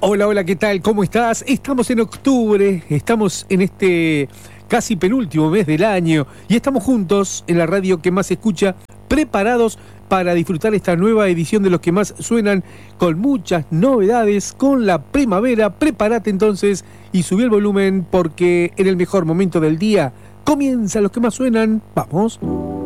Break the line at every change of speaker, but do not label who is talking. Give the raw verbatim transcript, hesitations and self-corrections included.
Hola, hola, ¿qué tal? ¿Cómo estás? Estamos en octubre, estamos en este casi penúltimo mes del año y estamos juntos en la radio que más se escucha, preparados para disfrutar esta nueva edición de Los que más suenan, con muchas novedades, con la primavera. Prepárate entonces y subí el volumen porque en el mejor momento del día comienzan Los que más suenan. ¡Vamos!